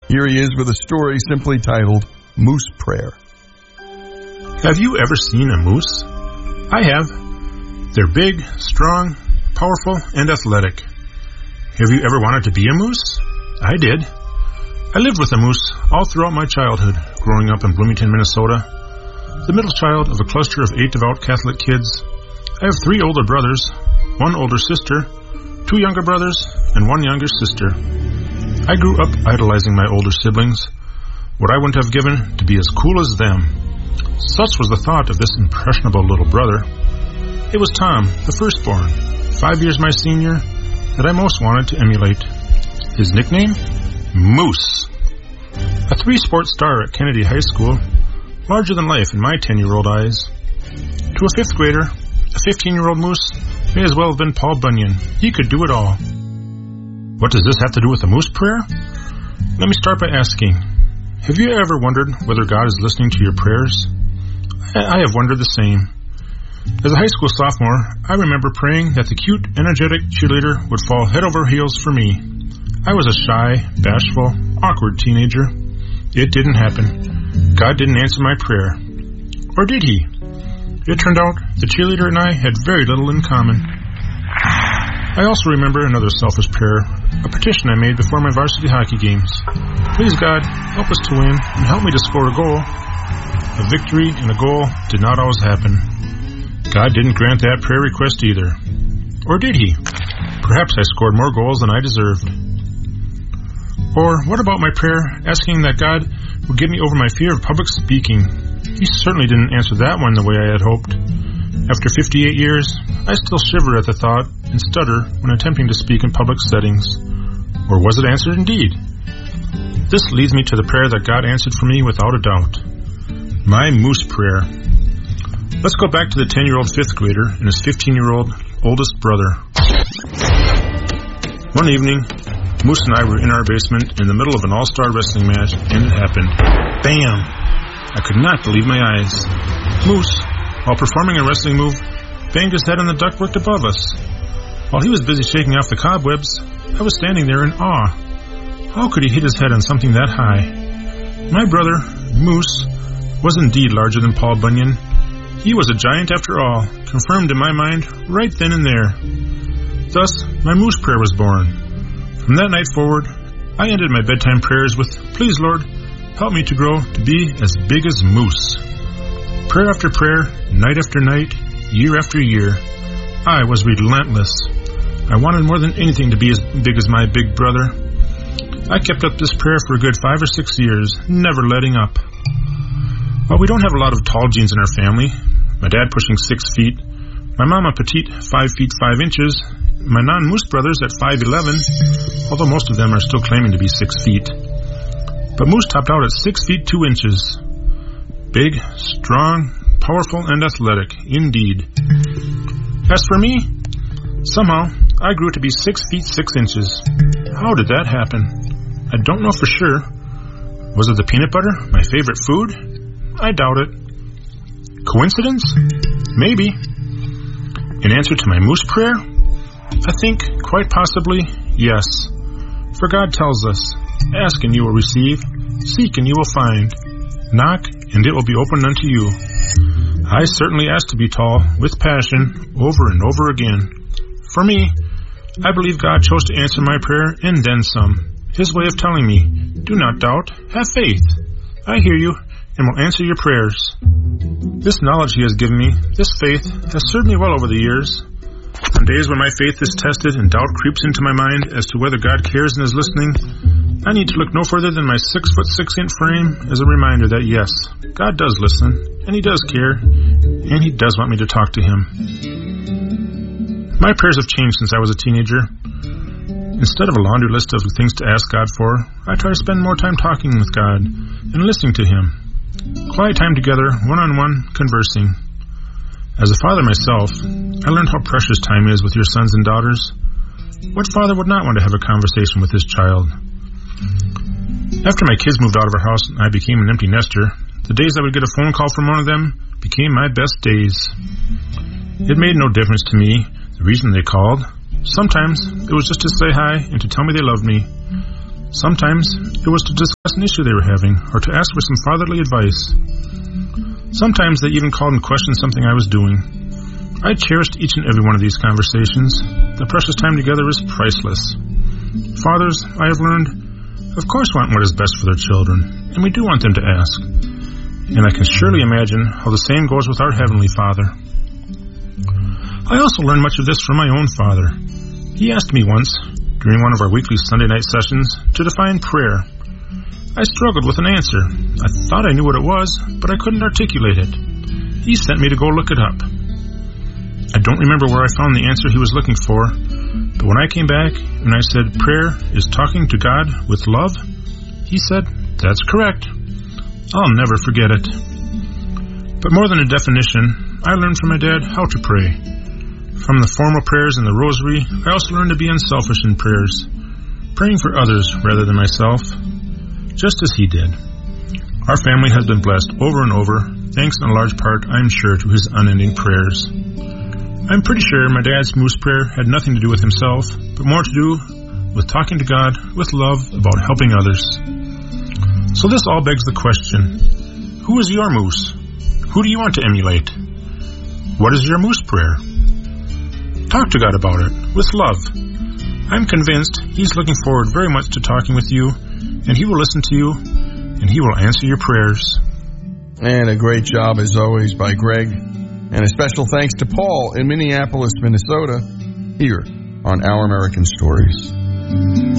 Here he is with a story simply titled Moose Prayer. Have you ever seen a moose? I have. They're big, strong, powerful, and athletic. Have you ever wanted to be a moose? I did. I lived with a moose all throughout my childhood, growing up in Bloomington, Minnesota, the middle child of a cluster of 8 devout Catholic kids. I have 3 older brothers, 1 older sister, 2 younger brothers, and 1 younger sister. I grew up idolizing my older siblings, what I wouldn't have given to be as cool as them. Such was the thought of this impressionable little brother. It was Tom, the firstborn, 5 years my senior, that I most wanted to emulate. His nickname? Moose. A 3-sport star at Kennedy High School, larger than life in my 10-year-old eyes. To a 5th grader, a 15-year-old Moose may as well have been Paul Bunyan. He could do it all. What does this have to do with the Moose Prayer? Let me start by asking, have you ever wondered whether God is listening to your prayers? I have wondered the same. As a high school sophomore, I remember praying that the cute, energetic cheerleader would fall head over heels for me. I was a shy, bashful, awkward teenager. It didn't happen. God didn't answer my prayer. Or did he? It turned out the cheerleader and I had very little in common. I also remember another selfish prayer, a petition I made before my varsity hockey games. Please, God, help us to win and help me to score a goal. A victory and a goal did not always happen. God didn't grant that prayer request either. Or did he? Perhaps I scored more goals than I deserved. Or what about my prayer asking that God would get me over my fear of public speaking? He certainly didn't answer that one the way I had hoped. After 58 years, I still shiver at the thought and stutter when attempting to speak in public settings. Or was it answered indeed? This leads me to the prayer that God answered for me without a doubt. My Moose Prayer. Let's go back to the 10-year-old 5th grader and his 15-year-old oldest brother. One evening, Moose and I were in our basement in the middle of an all-star wrestling match, and it happened. Bam! I could not believe my eyes. Moose, while performing a wrestling move, banged his head on the ductwork above us. While he was busy shaking off the cobwebs, I was standing there in awe. How could he hit his head on something that high? My brother, Moose, was indeed larger than Paul Bunyan. He was a giant after all, confirmed in my mind right then and there. Thus, my Moose Prayer was born. From that night forward, I ended my bedtime prayers with, Please, Lord, help me to grow to be as big as Moose. Prayer after prayer, night after night, year after year, I was relentless. I wanted more than anything to be as big as my big brother. I kept up this prayer for a good 5 or 6 years, never letting up. While we don't have a lot of tall genes in our family, my dad pushing 6 feet, my mama petite 5 feet 5 inches, my non-Moose brothers at 5'11", although most of them are still claiming to be 6 feet. But Moose topped out at 6 feet 2 inches. Big, strong, powerful, and athletic, indeed. As for me, somehow I grew to be 6 feet 6 inches. How did that happen? I don't know for sure. Was it the peanut butter, my favorite food? I doubt it. Coincidence? Maybe. In answer to my Moose Prayer? I think, quite possibly, yes. For God tells us, Ask and you will receive, seek and you will find, knock and it will be opened unto you. I certainly asked to be tall, with passion, over and over again. For me, I believe God chose to answer my prayer and then some. His way of telling me, do not doubt, have faith. I hear you and will answer your prayers. This knowledge he has given me, this faith, has served me well over the years. On days when my faith is tested and doubt creeps into my mind as to whether God cares and is listening, I need to look no further than my 6'6" frame as a reminder that yes, God does listen, and he does care, and he does want me to talk to him. My prayers have changed since I was a teenager. Instead of a laundry list of things to ask God for, I try to spend more time talking with God and listening to him. Quiet time together, one-on-one, conversing. As a father myself, I learned how precious time is with your sons and daughters. What father would not want to have a conversation with his child? After my kids moved out of our house and I became an empty nester, the days I would get a phone call from one of them became my best days. It made no difference to me the reason they called. Sometimes it was just to say hi and to tell me they loved me. Sometimes it was to discuss an issue they were having or to ask for some fatherly advice. Sometimes they even called and questioned something I was doing. I cherished each and every one of these conversations. The precious time together is priceless. Fathers, I have learned, of course want what is best for their children, and we do want them to ask. And I can surely imagine how the same goes with our Heavenly Father. I also learned much of this from my own father. He asked me once, during one of our weekly Sunday night sessions, to define prayer. I struggled with an answer. I thought I knew what it was, but I couldn't articulate it. He sent me to go look it up. I don't remember where I found the answer he was looking for, but when I came back and I said prayer is talking to God with love, he said, "That's correct." I'll never forget it. But more than a definition, I learned from my dad how to pray. From the formal prayers in the rosary, I also learned to be unselfish in prayers, praying for others rather than myself, just as he did. Our family has been blessed over and over, thanks in a large part, I'm sure, to his unending prayers. I'm pretty sure my dad's moose prayer had nothing to do with himself, but more to do with talking to God with love about helping others. So this all begs the question, who is your moose? Who do you want to emulate? What is your moose prayer? Talk to God about it, with love. I'm convinced he's looking forward very much to talking with you, and he will listen to you, and he will answer your prayers. And a great job, as always, by Greg. And a special thanks to Paul in Minneapolis, Minnesota, here on Our American Stories.